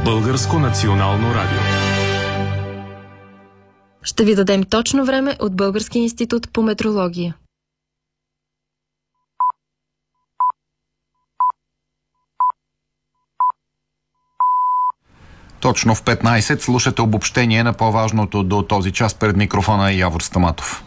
Българско национално радио. Ще ви дадем точно време от Българския институт по метрология. Точно в 15 слушате обобщение на по-важното до този час. Пред микрофона е Явор Стаматов.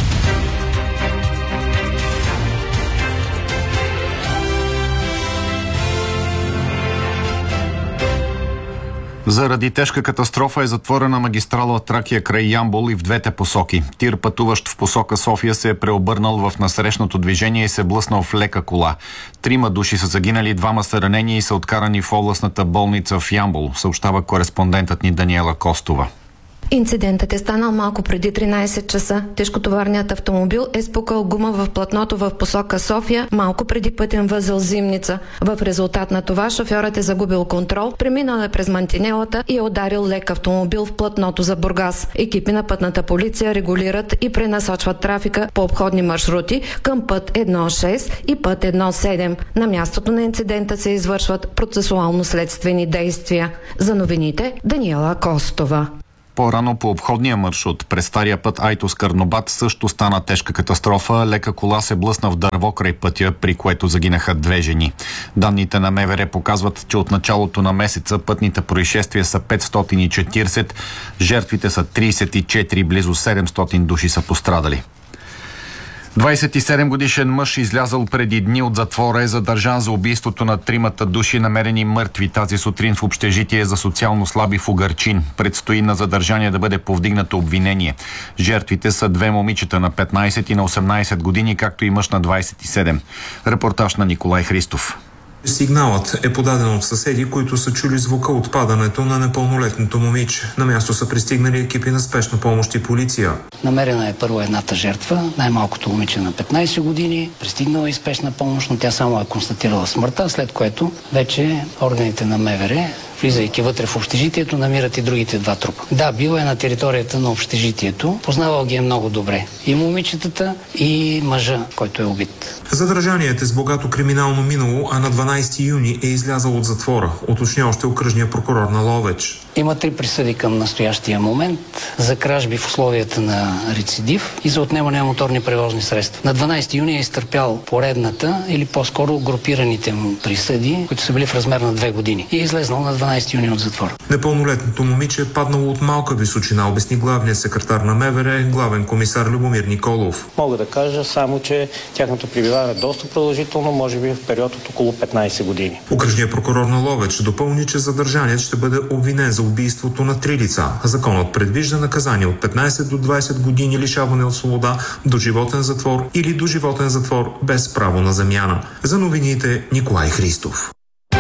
Заради тежка катастрофа е затворена магистрала Тракия край Ямбол и в двете посоки. Тир, пътуващ в посока София, се е преобърнал в насрещното движение и се блъснал в лека кола. 3 души са загинали, 2 са ранени и са откарани в областната болница в Ямбол, съобщава кореспондентът ни Даниела Костова. Инцидентът е станал малко преди 13 часа. Тежкотоварният автомобил е спукал гума в платното в посока София, малко преди пътен възел Зимница. В резултат на това шофьорът е загубил контрол, преминал е през мантинелата и е ударил лек автомобил в платното за Бургас. Екипи на пътната полиция регулират и пренасочват трафика по обходни маршрути към път 1.6 и път 1.7. На мястото на инцидента се извършват процесуално-следствени действия. За новините Даниела Костова. По-рано по обходния маршрут през стария път Айтос-Карнобат също стана тежка катастрофа. Лека кола се блъсна в дърво край пътя, при което загинаха 2 жени. Данните на МВР показват, че от началото на месеца пътните происшествия са 540, жертвите са 34, близо 700 души са пострадали. 27-годишен мъж, излязъл преди дни от затвора, е задържан за убийството на 3 души, намерени мъртви тази сутрин в общежитие за социално слаби в Угърчин. Предстои на задържание да бъде повдигнато обвинение. Жертвите са 2 момичета на 15 и на 18 години, както и мъж на 27. Репортаж на Николай Христов. Сигналът е подаден от съседи, които са чули звука от падането на непълнолетното момиче. На място са пристигнали екипи на спешна помощ и полиция. Намерена е първо едната жертва, най-малкото момиче на 15 години. Пристигнала и спешна помощ, но тя само е констатирала смъртта, след което вече органите на МВР, влизайки вътре в общежитието, намират и другите 2 трупа. Да, бил е на територията на общежитието. Познавал ги е много добре. И момичетата, и мъжа, който е убит. Задържаният е с богато криминално минало, а на 12 юни е излязъл от затвора, уточня още окръжния прокурор на Ловеч. Има 3 присъди към настоящия момент за кражби в условията на рецидив и за отнемане на моторни превозни средства. На 12 юни е изтърпял поредната или по-скоро групираните му присъди, които са били в размер на 2 години. И е излезнал на 12 юни от затвора. Непълнолетното момиче е паднало от малка височина, обясни главният секретар на МВР, главен комисар Любомир Николов. Мога да кажа само, че тяхното пребиваване е доста продължително, може би в период от около 15 години. Окръжният прокурор на Ловеч допълни, че задържаният ще бъде обвинен за убийството на 3 лица. Законът предвижда наказание от 15 до 20 години лишаване от свобода, доживотен затвор или доживотен затвор без право на замяна. За новините Николай Христов.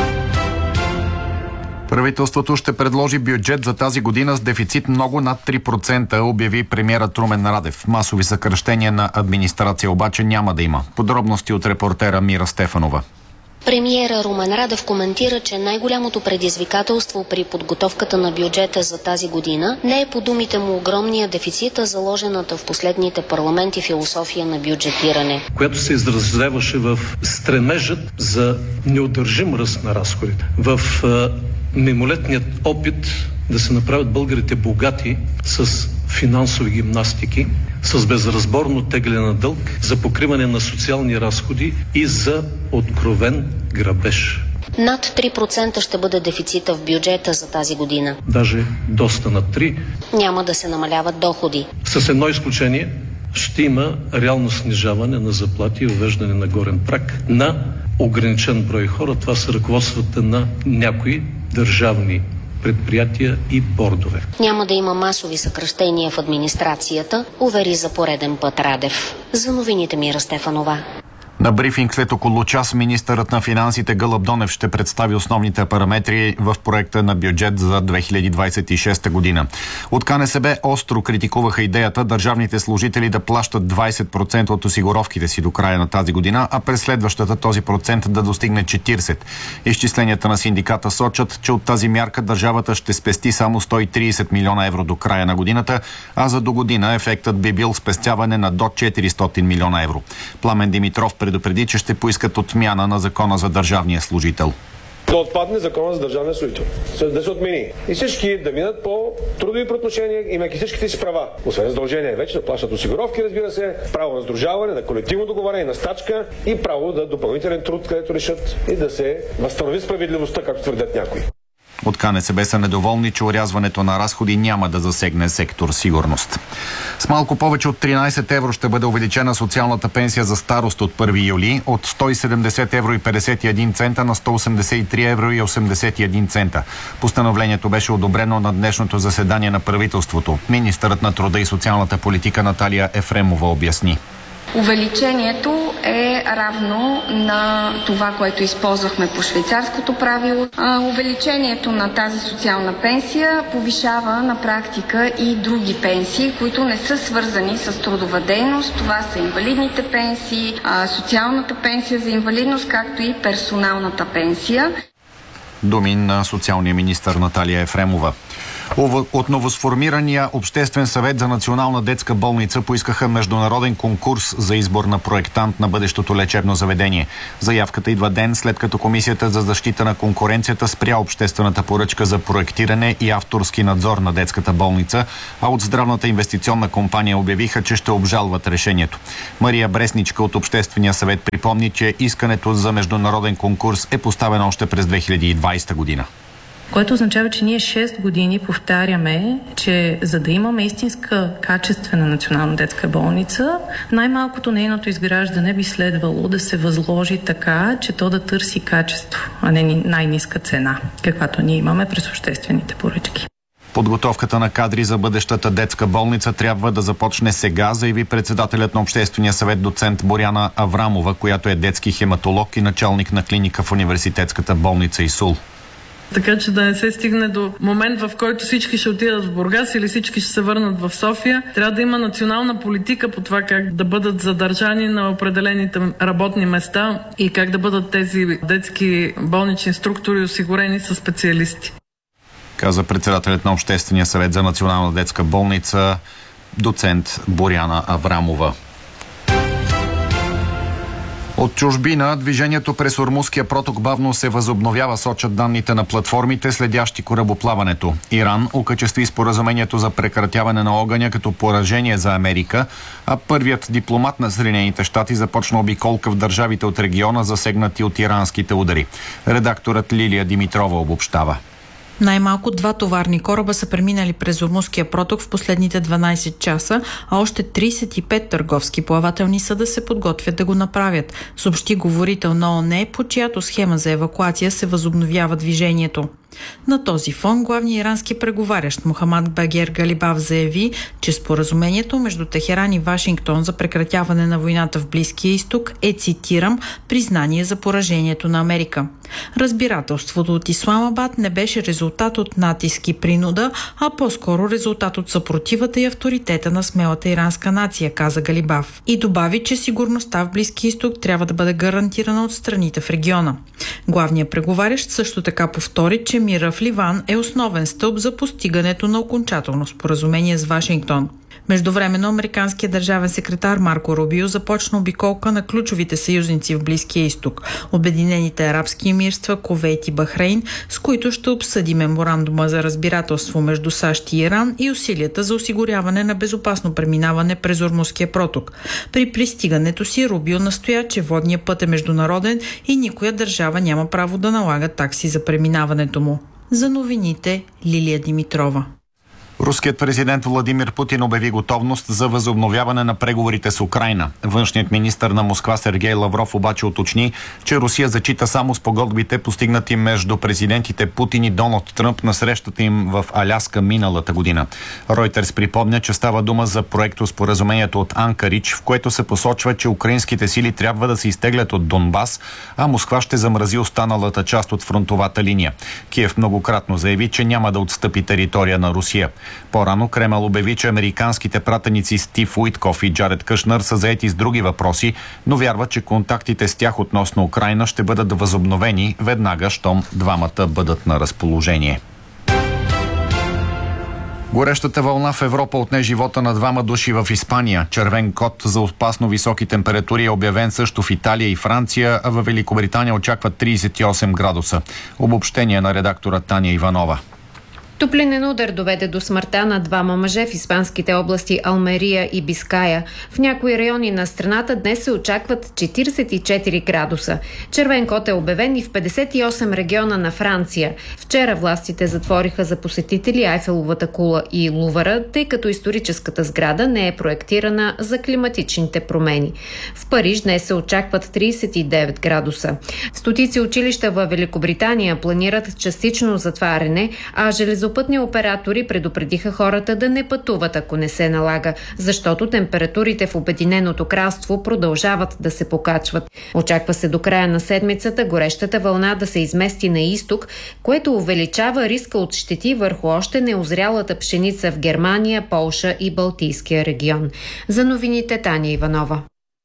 Правителството ще предложи бюджет за тази година с дефицит много над 3%, обяви премиерът Румен Радев. Масови съкращения на администрация обаче няма да има. Подробности от репортера Мира Стефанова. Премиера Румен Радев коментира, че най-голямото предизвикателство при подготовката на бюджета за тази година не е по думите му огромния дефицит, а заложената в последните парламенти философия на бюджетиране, която се изразяваше в стремежът за неудържим ръст на разходите, в мимолетният опит да се направят българите богати с финансови гимнастики, с безразборно тегляне на дълг, за покриване на социални разходи и за откровен грабеж. Над 3% ще бъде дефицита в бюджета за тази година. Даже доста над 3%. Няма да се намаляват доходи. С едно изключение, ще има реално снижаване на заплати и въвеждане на горен праг на ограничен брой хора. Това са ръководствата на някои държавни предприятия и бордове. Няма да има масови съкращения в администрацията, увери за пореден път Радев. За новините Мира Стефанова. На брифинг след около час министърът на финансите Гълъб Донев ще представи основните параметри в проекта на бюджет за 2026 година. От КНСБ остро критикуваха идеята държавните служители да плащат 20% от осигуровките си до края на тази година, а през следващата този процент да достигне 40%. Изчисленията на синдиката сочат, че от тази мярка държавата ще спести само 130 милиона евро до края на годината, а за до година ефектът би бил спестяване на до 400 милиона евро. Пламен Димитров предупреди, че ще поискат отмяна на закона за държавния служител. Да отпадне закона за държавния служител. Да се отмени. И всички да минат по трудови правоотношения, имайки всичките си права. Освен задължения вече да плащат осигуровки, разбира се, право на сдружаване, на колективно договаряне, на стачка и право да допълнителен труд, където решат и да се възстанови справедливостта, както твърдят някои. От КНСБ са недоволни, че орязването на разходи няма да засегне сектор сигурност. С малко повече от 13 евро ще бъде увеличена социалната пенсия за старост от 1 юли от 170 евро и 51 цента на 183 евро и 81 цента. Постановлението беше одобрено на днешното заседание на правителството. Министърът на труда и социалната политика Наталия Ефремова обясни. Увеличението е равно на това, което използвахме по швейцарското правило. Увеличението на тази социална пенсия повишава на практика и други пенсии, които не са свързани с трудова дейност. Това са инвалидните пенсии, социалната пенсия за инвалидност, както и персоналната пенсия. Думи на социалния министър Наталия Ефремова. От новосформирания Обществен съвет за национална детска болница поискаха международен конкурс за избор на проектант на бъдещото лечебно заведение. Заявката идва ден след като Комисията за защита на конкуренцията спря обществената поръчка за проектиране и авторски надзор на детската болница, а от Здравната инвестиционна компания обявиха, че ще обжалват решението. Мария Бресничка от Обществения съвет припомни, че искането за международен конкурс е поставено още през 2020 година. Което означава, че ние 6 години повтаряме, че за да имаме истинска качествена национална детска болница, най-малкото нейното изграждане би следвало да се възложи така, че то да търси качество, а не най-ниска цена, каквато ние имаме през обществените поръчки. Подготовката на кадри за бъдещата детска болница трябва да започне сега, заяви председателят на Обществения съвет доцент Боряна Аврамова, която е детски хематолог и началник на клиника в университетската болница ИСУЛ. Така че да не се стигне до момент, в който всички ще отидат в Бургас или всички ще се върнат в София. Трябва да има национална политика по това как да бъдат задържани на определените работни места и как да бъдат тези детски болнични структури осигурени със специалисти. Каза председателят на Обществения съвет за национална детска болница доцент Боряна Аврамова. От чужбина движението през Ормузския проток бавно се възобновява, сочат данните на платформите, следящи корабоплаването. Иран окачестви споразумението за прекратяване на огъня като поражение за Америка, а първият дипломат на Съединените щати започна обиколка в държавите от региона, засегнати от иранските удари. Редакторът Лилия Димитрова обобщава. Най-малко 2 товарни кораба са преминали през Ормузския проток в последните 12 часа, а още 35 търговски плавателни съда се подготвят да го направят, съобщи говорител на ООН, по чиято схема за евакуация се възобновява движението. На този фон главният ирански преговарящ Мохамад Багер Галибав заяви, че споразумението между Техеран и Вашингтон за прекратяване на войната в Близкия изток е, цитирам, признание за поражението на Америка. Разбирателството от Исламабад не беше резултат от натиск и принуда, а по-скоро резултат от съпротивата и авторитета на смелата иранска нация, каза Галибав. И добави, че сигурността в Близкия изток трябва да бъде гарантирана от страните в региона. Главният преговарящ също така повтори, че мира в Ливан е основен стълб за постигането на окончателно споразумение с Вашингтон. Междувременно американският държавен секретар Марко Рубио започна обиколка на ключовите съюзници в Близкия изток, Обединените арабски емирства, Кувейт и Бахрейн, с които ще обсъди меморандума за разбирателство между САЩ и Иран и усилията за осигуряване на безопасно преминаване през Ормузския проток. При пристигането си Рубио настоя, че водният път е международен и никоя държава няма право да налага такси за преминаването му. За новините Лилия Димитрова. Руският президент Владимир Путин обяви готовност за възобновяване на преговорите с Украйна. Външният министър на Москва Сергей Лавров обаче уточни, че Русия зачита само спогодбите, постигнати между президентите Путин и Доналд Тръмп на срещата им в Аляска миналата година. Ройтерс припомня, че става дума за проектоспоразумението от Анкаридж, в което се посочва, че украинските сили трябва да се изтеглят от Донбас, а Москва ще замрази останалата част от фронтовата линия. Киев многократно заяви, че няма да отстъпи територия на Русия. По-рано Кремъл обяви, че американските пратеници Стив Уитков и Джаред Кушнер са заети с други въпроси, но вярва, че контактите с тях относно Украйна ще бъдат възобновени веднага, щом двамата бъдат на разположение. Горещата вълна в Европа отне живота на 2 души в Испания. Червен код за опасно високи температури е обявен също в Италия и Франция, а във Великобритания очакват 38 градуса. Обобщение на редактора Таня Иванова. Топлинен удар доведе до смъртта на 2 мъже в испанските области Алмерия и Биская. В някои райони на страната днес се очакват 44 градуса. Червен код е обявен и в 58 региона на Франция. Вчера властите затвориха за посетители Айфеловата кула и Лувъра, тъй като историческата сграда не е проектирана за климатичните промени. В Париж днес се очакват 39 градуса. Стотици училища във Великобритания планират частично затваряне, а железопътни оператори предупредиха хората да не пътуват, ако не се налага, защото температурите в Обединеното кралство продължават да се покачват. Очаква се до края на седмицата горещата вълна да се измести на изток, което увеличава риска от щети върху още неозрялата пшеница в Германия, Полша и Балтийския регион. За новините Таня Иванова.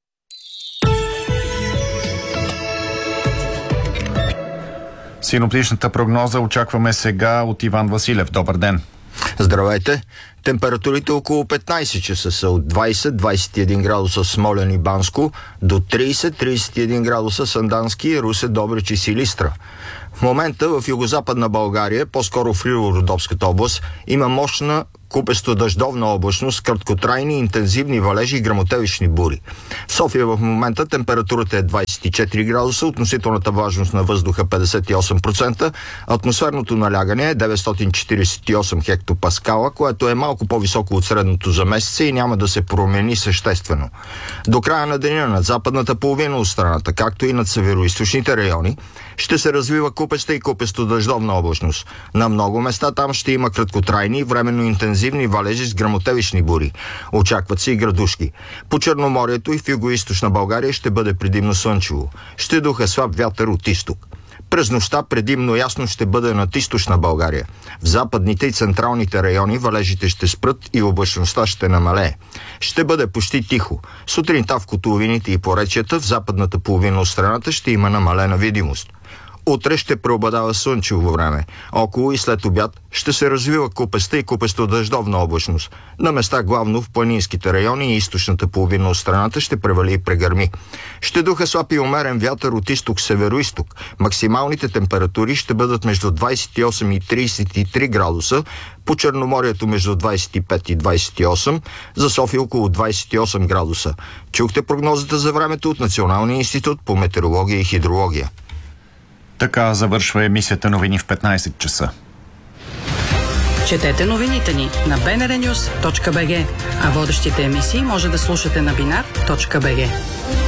Синоптичната прогноза очакваме сега от Иван Василев. Добър ден! Здравейте! Температурите около 15 часа са от 20-21 градуса Смолян и Банско до 30-31 градуса Сандански, Русе, Добрич и Силистра. В момента в югозападна България, по-скоро в Рило-Родопската област, има мощна купесто-дъждовна облачност, краткотрайни интензивни валежи и гръмотевични бури. В София в момента температурата е 24 градуса, относителната влажност на въздуха 58%, атмосферното налягане е 948 хектопаскала, което е малко по-високо от средното за месеца и няма да се промени съществено. До края на деня над западната половина от страната, както и над североизточните райони, ще се развива купеста и купесто-дъждовна облачност. На много места там ще има краткотрайни и временно интензивни валежи с гръмотевични бури. Очакват се и градушки. По Черноморието и в югоизточна България ще бъде предимно слънчево. Ще духа слаб вятър от изток. През нощта предимно ясно ще бъде над източна България. В западните и централните райони валежите ще спрат и облачността ще намалее. Ще бъде почти тихо. Сутринта в котловините и поречията в западната половина от страната ще има намалена видимост. Утре ще преобладава слънчево време. Около и след обяд ще се развива купеста и купесто-дъждовна облачност. На места главно в планинските райони и източната половина от страната ще превали и прегърми. Ще духа слаб и умерен вятър от изток-североизток. Максималните температури ще бъдат между 28 и 33 градуса, по Черноморието между 25 и 28, за София около 28 градуса. Чухте прогнозата за времето от Националния институт по метеорология и хидрология. Така завършва емисията новини в 15 часа. Четете новините ни на bnrnews.bg, а водещите емисии може да слушате на binar.bg.